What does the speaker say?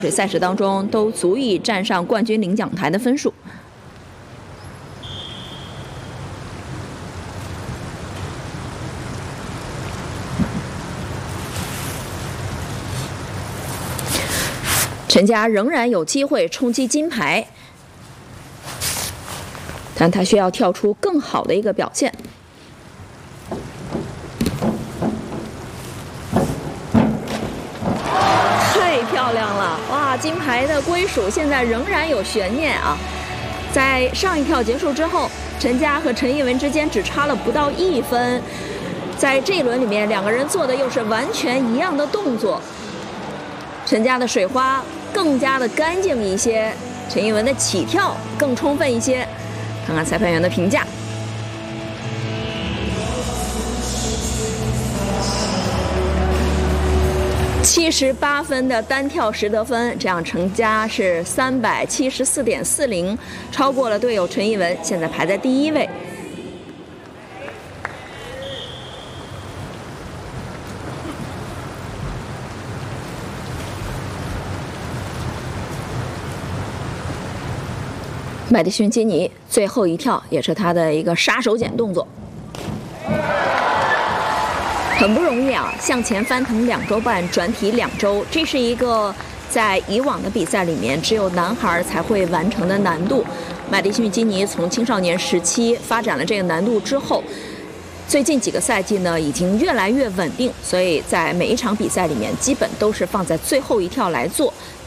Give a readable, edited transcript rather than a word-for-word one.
赛事当中都足以站上冠军领奖台的分数。陈佳仍然有机会冲击金牌，但他需要跳出更好的一个表现。太漂亮了！哇，金牌的归属现在仍然有悬念啊！在上一跳结束之后，陈佳和陈艺文之间只差了不到1分。在这一轮里面，两个人做的又是完全一样的动作。陈佳的水花更加的干净一些，陈艺文的起跳更充分一些。看看裁判员的评价。78分的单跳10得分，这样陈佳是374.40，超过了队友陈艺文，现在排在第1位。麦迪逊基尼最后一跳也是他的一个杀手锏动作。很不容易啊，向前翻腾2周半，转体2周，这是一个在以往的比赛里面只有男孩才会完成的难度。麦迪逊基尼从青少年时期发展了这个难度之后，最近几个赛季呢已经越来越稳定，所以在每一场比赛里面基本都是放在最后一跳来做。